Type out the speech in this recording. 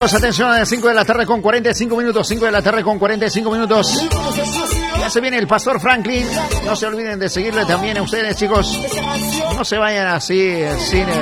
Atención, a 5 de la tarde con 45 minutos. 5 de la tarde con 45 minutos. Ya se viene el Pastor Franklin. No se olviden de seguirle también a ustedes, chicos. No se vayan así sin